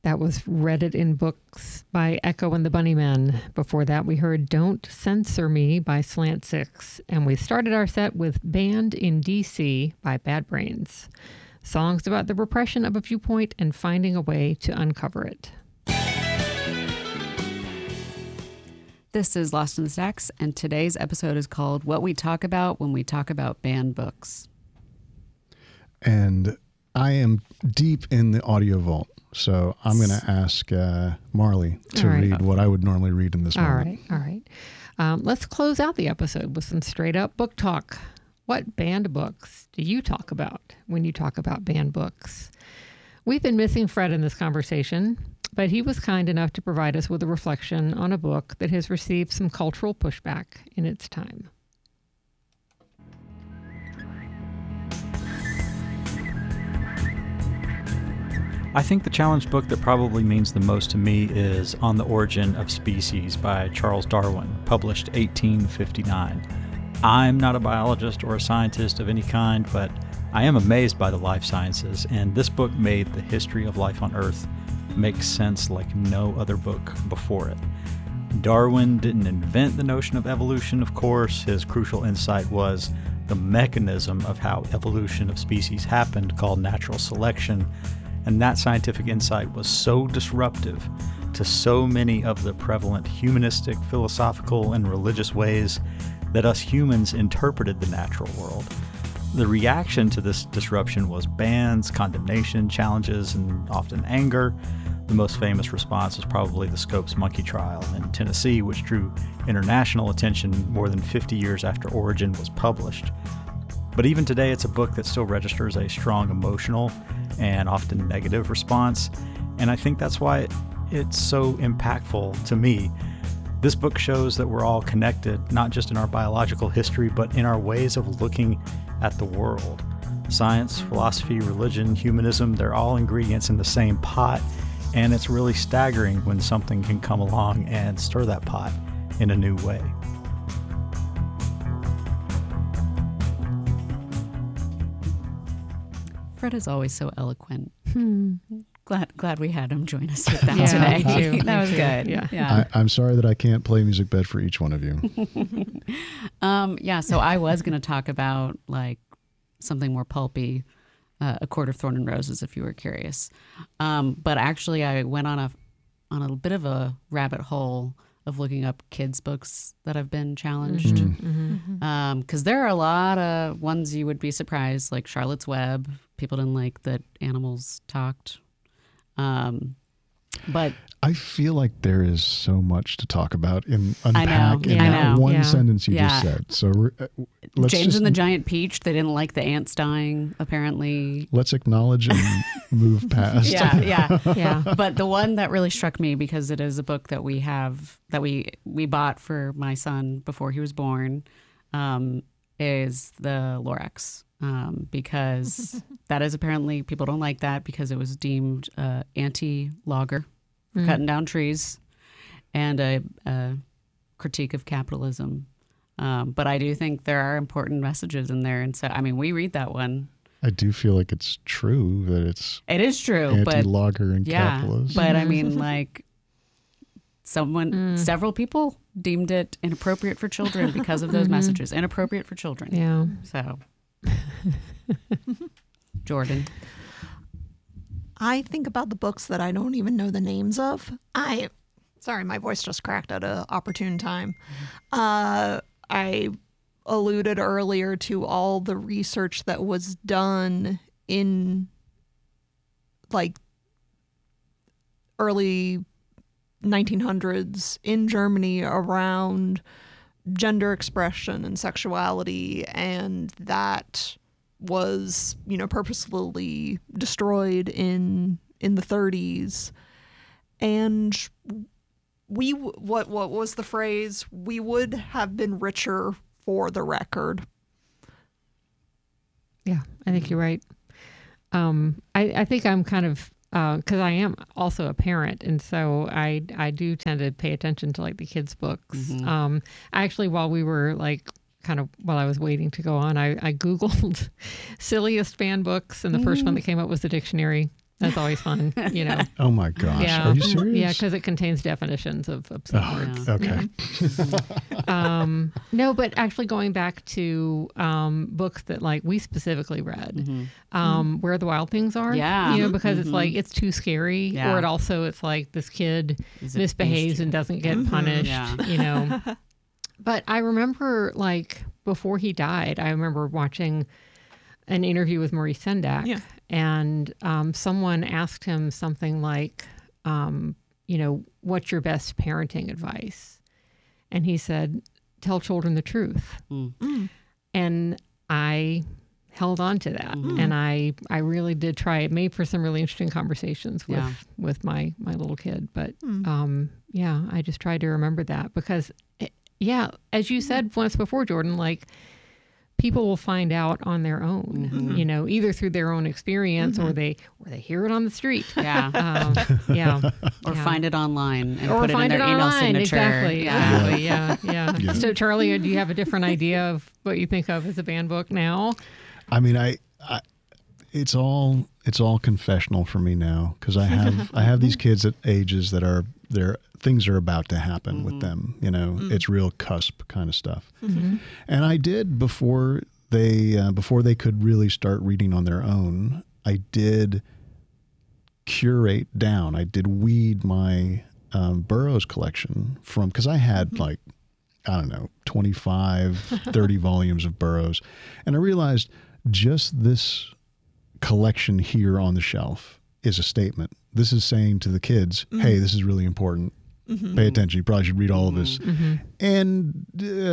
That was Read It in Books by Echo and the Bunnymen. Before that, we heard Don't Censor Me by Slant Six. And we started our set with Banned in D.C. by Bad Brains. Songs about the repression of a viewpoint and finding a way to uncover it. This is Lost in the Stacks, and today's episode is called What We Talk About When We Talk About Banned Books. And I am deep in the audio vault, so I'm going to ask Marley to read what I would normally read in this moment. All right. Let's close out the episode with some straight up book talk. What banned books do you talk about when you talk about banned books? We've been missing Fred in this conversation, but he was kind enough to provide us with a reflection on a book that has received some cultural pushback in its time. I think the challenge book that probably means the most to me is On the Origin of Species by Charles Darwin, published 1859. I'm not a biologist or a scientist of any kind, but I am amazed by the life sciences, and this book made the history of life on Earth make sense like no other book before it. Darwin didn't invent the notion of evolution, of course. His crucial insight was the mechanism of how evolution of species happened, called natural selection. And that scientific insight was so disruptive to so many of the prevalent humanistic, philosophical, and religious ways that us humans interpreted the natural world. The reaction to this disruption was bans, condemnation, challenges, and often anger. The most famous response was probably the Scopes monkey trial in Tennessee, which drew international attention more than 50 years after Origin was published. But even today, it's a book that still registers a strong emotional and often negative response, and I think that's why it's so impactful to me. This book shows that we're all connected, not just in our biological history, but in our ways of looking at the world. Science, philosophy, religion, humanism, they're all ingredients in the same pot, and it's really staggering when something can come along and stir that pot in a new way. Fred is always so eloquent. Glad we had him join us with that today. Me too. That was good. Yeah. I'm sorry that I can't play music bed for each one of you. So I was going to talk about like something more pulpy, A Court of Thorn and Roses, if you were curious. But actually, I went on a bit of a rabbit hole of looking up kids' books that have been challenged. Because there are a lot of ones you would be surprised, like Charlotte's Web. People didn't like that animals talked. But I feel like there is so much to talk about in unpack in I that know. one sentence you just said. So let's James and the Giant Peach, they didn't like the ants dying, apparently. Let's acknowledge and move past. Yeah. But the one that really struck me, because it is a book that we bought for my son before he was born, is the Lorax. Because that is apparently, people don't like that because it was deemed anti-logger for cutting down trees and a critique of capitalism. But I do think there are important messages in there. And so, I mean, we read that one. I do feel like it's true that it is true, anti-logger and capitalist. But I mean, like several people deemed it inappropriate for children because of those messages. Inappropriate for children. Yeah. So, Jordan. I think about the books that I don't even know the names of. Sorry, my voice just cracked at an opportune time. I alluded earlier to all the research that was done in like early 1900s in Germany around gender expression and sexuality, and that was, purposefully destroyed in the 30s. And what was the phrase? We would have been richer for the record. Yeah, I think you're right. I think I'm kind of, because I am also a parent, and so I do tend to pay attention to like the kids' books. Actually, while we were while I was waiting to go on, I Googled silliest banned books, and the first one that came up was the dictionary. That's always fun, you know. Oh my gosh. Yeah. Are you serious? Yeah, because it contains definitions of some Oh, words. okay. No, but actually going back to books that like we specifically read, Where the Wild Things Are. Yeah. You know, because it's like it's too scary, Yeah. or it also it's like this kid Is it misbehaves based- and doesn't get punished. Yeah. You know. But I remember like before he died, I remember watching an interview with Maurice Sendak, Yeah. and someone asked him something like, you know, what's your best parenting advice? And he said, tell children the truth. And I held on to that. And I really did try. It made for some really interesting conversations with my little kid. But yeah, I just tried to remember that because, as you said once before, Jordan, like people will find out on their own, you know, either through their own experience or they hear it on the street. Yeah. Or find it online and Or put it in find their it email online. signature. Exactly. Yeah. Yeah. Yeah. So, Charlie, do you have a different idea of what you think of as a banned book now? I mean, it's all confessional for me now because I have these kids at ages that are things are about to happen with them. You know, it's real cusp kind of stuff. And I did before they could really start reading on their own. I did curate down. I did weed my Burroughs collection from because I had like I don't know 25, 30 volumes of Burroughs, and I realized just this collection here on the shelf is a statement. This is saying to the kids, hey, this is really important. Pay attention. You probably should read all of this. And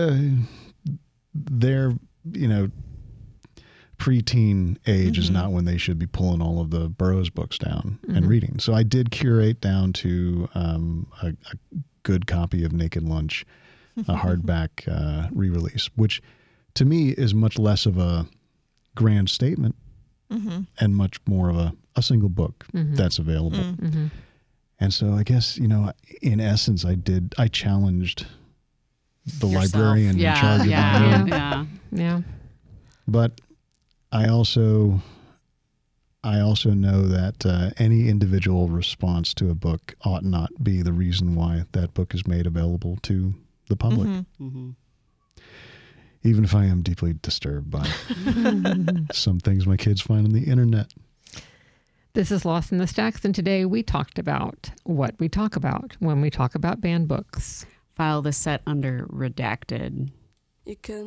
their, you know, preteen age is not when they should be pulling all of the Burroughs books down and reading. So I did curate down to a good copy of Naked Lunch, a hardback re-release, which to me is much less of a grand statement and much more of a single book that's available. And so I guess, you know, in essence, I challenged the Yourself. librarian in charge of the room. Yeah. But I also know that any individual response to a book ought not be the reason why that book is made available to the public. Even if I am deeply disturbed by some things my kids find on the internet. This is Lost in the Stacks, and today we talked about what we talk about when we talk about banned books. File this set under redacted. You can